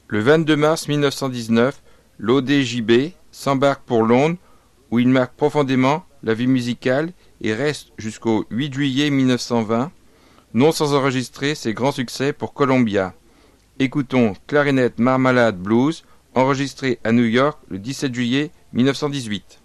Le 22 mars 1919, l'ODJB s'embarque pour Londres, où il marque profondément la vie musicale et reste jusqu'au 8 juillet 1920, non sans enregistrer ses grands succès pour Columbia. Écoutons Clarinet Marmalade Blues, enregistré à New York le 17 juillet 1918.